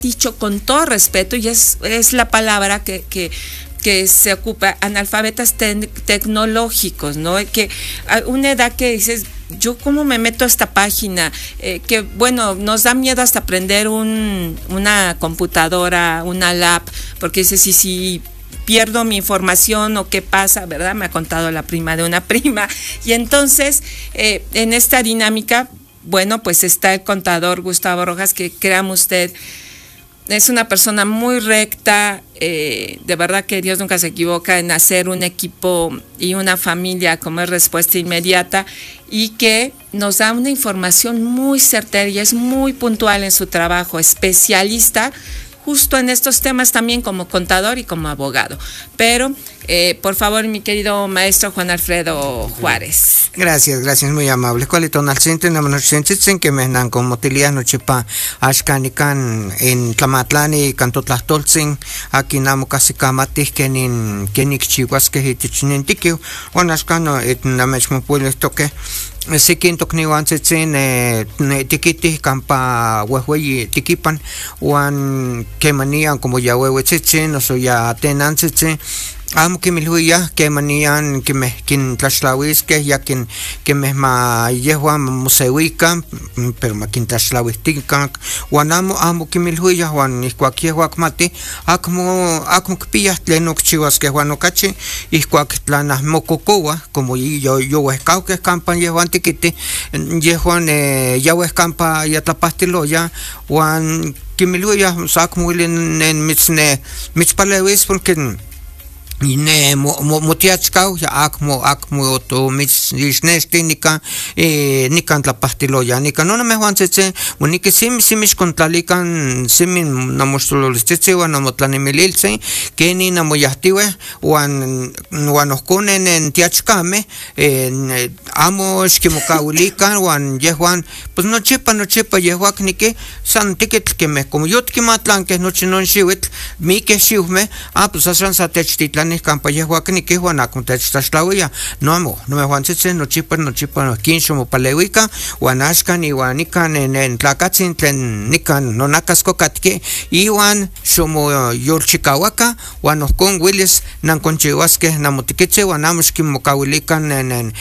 dicho con todo respeto, y es la palabra que se ocupa, analfabetas tecnológicos, ¿no? Que a una edad que dices, yo cómo me meto a esta página, que bueno, nos da miedo hasta aprender una computadora, una lap, porque dices, si pierdo mi información o qué pasa, ¿verdad? Me ha contado la prima de una prima. Y entonces, en esta dinámica, bueno, pues está el contador Gustavo Rojas, que créame usted, es una persona muy recta, de verdad que Dios nunca se equivoca en hacer un equipo y una familia como es Respuesta Inmediata, y que nos da una información muy certera y es muy puntual en su trabajo, especialista justo en estos temas también como contador y como abogado. Pero, por favor, mi querido maestro Juan Alfredo Juárez. Gracias, muy amable. Cualito nalcinte, namanochenchitzen, que me dan como tiliano chipa, ashkanikan en Tlamatlán y Cantotlastoltzin, aquí namo casi camatis que nik chihuas que hitichinentiquio, o nashkano, namechmo puedes toque. Sikin tokniwan tzitzin tikiti kampa huehueyi tikipan wan kemanian como ya huehue tzitzin, oso ya tenan tzitzin. Amo que milhuya que manían que me quien tlashlawis que ya quien que me ma yehua museuica pero ma quien tlashlawistica wanamo amo que milhuya wan isquaque huacmati akmo que pillas tleno chivas que huanocache isquaque tlanas mococoa como yo huescao que escampan yehuan tiquite yehuan ya huescampa ya tapastilo ya wan que milhuya sacmo en mitzpalewis porque ne motiachkau ya akmo to misnesti nika la pastiloya nika no me juan tse monike simis contlalikan simin namostololistse wan namotlanemililse keni namoyahtiwe wan oskonen en tiachkame amo skimokaulikan wan yehuan pues no chepa yehuak nike san ticket que me como yo tkimatlan que noche non shiwit mi que shiwme pues asan satechtitlan campaña huacani que juana con tachtaslawia no me juan no chipa no quincho mo palewica huanashkan y huanican en tlacatzin tlen nican no nacasco catque y huan somo yolchicahuaca huanos con willis nan conchihuasque namotiqueche huanamoskin mocawilican en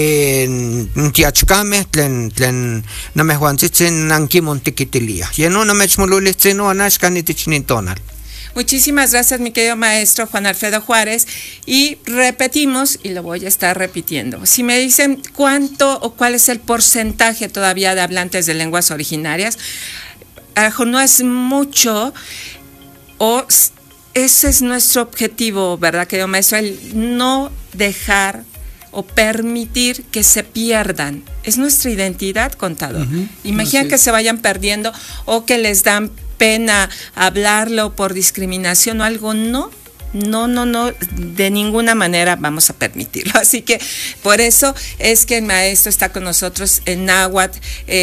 tiachcame tlen no me juan nan kimontiquitilia y no me chmolulitzen no anashkan y tichnintonal. Muchísimas gracias, mi querido maestro Juan Alfredo Juárez. Y repetimos, y lo voy a estar repitiendo. Si me dicen cuánto o cuál es el porcentaje todavía de hablantes de lenguas originarias, no es mucho, o ese es nuestro objetivo, ¿verdad, querido maestro? El no dejar o permitir que se pierdan. Es nuestra identidad, contador. Imagina que se vayan perdiendo o que les dan pena hablarlo por discriminación o algo. No, de ninguna manera vamos a permitirlo. Así que por eso es que el maestro está con nosotros en náhuatl.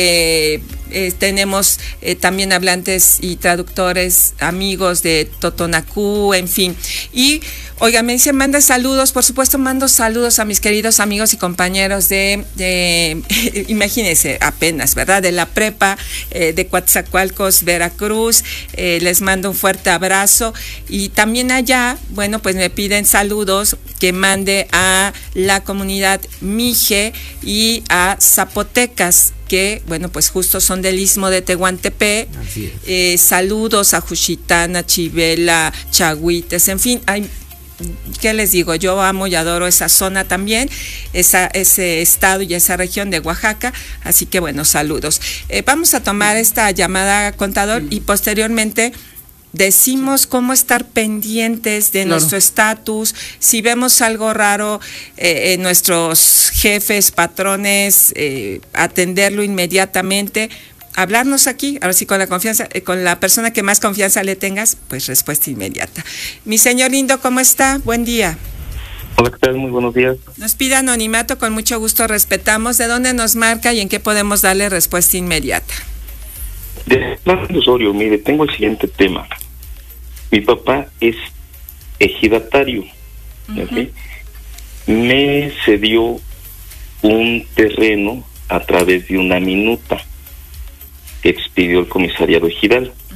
Tenemos también hablantes y traductores, amigos de Totonacú, en fin. Y oiga, me dice, manda saludos. Por supuesto, mando saludos a mis queridos amigos y compañeros de imagínense, apenas, ¿verdad? De la prepa de Coatzacoalcos, Veracruz. Les mando un fuerte abrazo. Y también allá, bueno, pues me piden saludos que mande a la comunidad Mije y a Zapotecas, que, bueno, pues justo son del Istmo de Tehuantepec. Saludos a Juchitán, Chivela, Chagüites, en fin, ¿qué les digo? Yo amo y adoro esa zona también, ese estado y esa región de Oaxaca, así que bueno, saludos. Vamos a tomar esta llamada, contador, y posteriormente decimos cómo estar pendientes de nuestro estatus, si vemos algo raro en nuestros jefes, patrones, atenderlo inmediatamente, hablarnos aquí, ahora sí con la confianza, con la persona que más confianza le tengas, pues respuesta inmediata. Mi señor lindo, ¿cómo está? Buen día. Hola, ¿qué tal? Muy buenos días. Nos pide anonimato, con mucho gusto respetamos. ¿De dónde nos marca y en qué podemos darle respuesta inmediata? De Osorio, mire, tengo el siguiente tema. Mi papá es ejidatario, ¿sí? Me cedió un terreno a través de una minuta que expidió el comisariado ejidal.